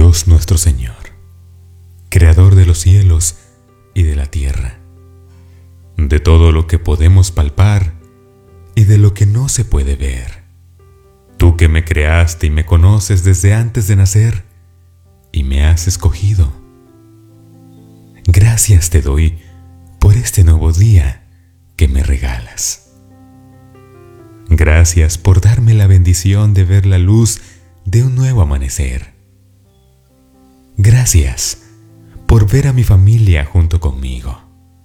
Dios nuestro Señor, Creador de los cielos y de la tierra, de todo lo que podemos palpar y de lo que no se puede ver. Tú que me creaste y me conoces desde antes de nacer y me has escogido. Gracias te doy por este nuevo día que me regalas. Gracias por darme la bendición de ver la luz de un nuevo amanecer. Gracias por ver a mi familia junto conmigo.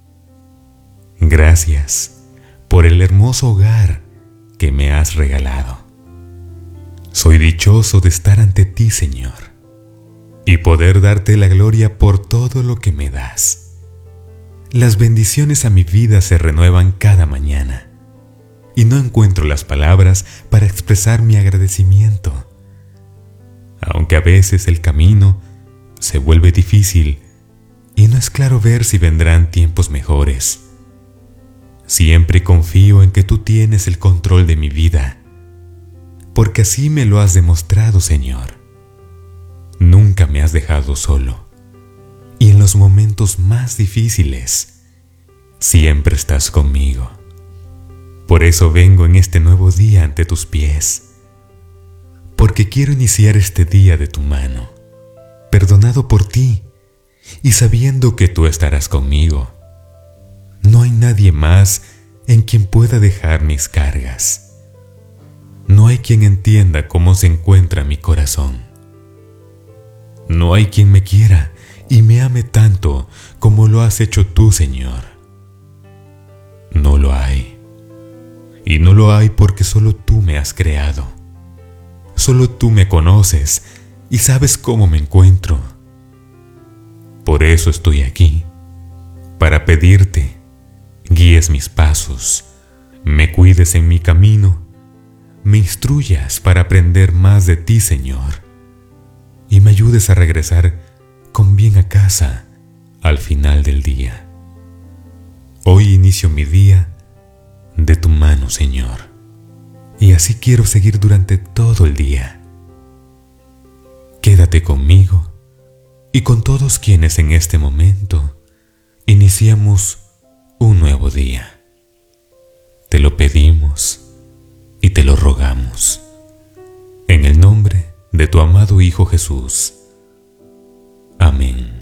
Gracias por el hermoso hogar que me has regalado. Soy dichoso de estar ante ti, Señor, y poder darte la gloria por todo lo que me das. Las bendiciones a mi vida se renuevan cada mañana, y no encuentro las palabras para expresar mi agradecimiento. Aunque a veces el camino se vuelve difícil y no es claro ver si vendrán tiempos mejores, siempre confío en que tú tienes el control de mi vida, porque así me lo has demostrado, Señor. Nunca me has dejado solo, y en los momentos más difíciles, siempre estás conmigo. Por eso vengo en este nuevo día ante tus pies, porque quiero iniciar este día de tu mano, perdonado por ti y sabiendo que tú estarás conmigo. No hay nadie más en quien pueda dejar mis cargas. No hay quien entienda cómo se encuentra mi corazón. No hay quien me quiera y me ame tanto como lo has hecho tú, Señor. No lo hay. Y no lo hay porque solo tú me has creado. Solo tú me conoces y sabes cómo me encuentro. Por eso estoy aquí, para pedirte, guíes mis pasos, me cuides en mi camino, me instruyas para aprender más de ti, Señor, y me ayudes a regresar con bien a casa al final del día. Hoy inicio mi día de tu mano, Señor, y así quiero seguir durante todo el día. Quédate conmigo y con todos quienes en este momento iniciamos un nuevo día. Te lo pedimos y te lo rogamos, en el nombre de tu amado Hijo Jesús. Amén.